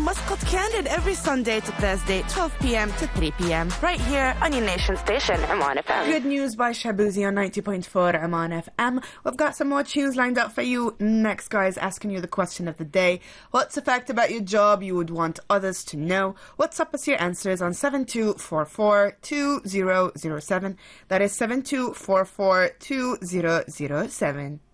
Muscat Candid every Sunday to Thursday, 12 p.m. to 3 p.m. right here on your nation station, Oman FM. Good News by Shabuzi on 90.4 Oman FM. We've got some more tunes lined up for you. Next, guys, asking you the question of the day. What's a fact about your job you would want others to know? WhatsApp us your answers on 7244-2007. That is 7244-2007.